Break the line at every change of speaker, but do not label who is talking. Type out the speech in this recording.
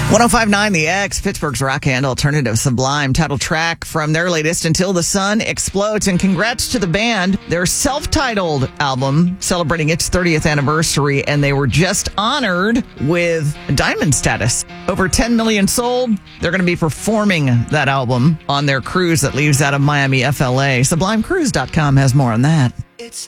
105.9 The X, Pittsburgh's rock and alternative Sublime, title track from their latest Until the Sun Explodes. And congrats to the band. Their self-titled album celebrating its 30th anniversary, and they were just honored with diamond status. Over 10 million sold. They're going to be performing that album on their cruise that leaves out of Miami, FLA. SublimeCruise.com has more on that.
It's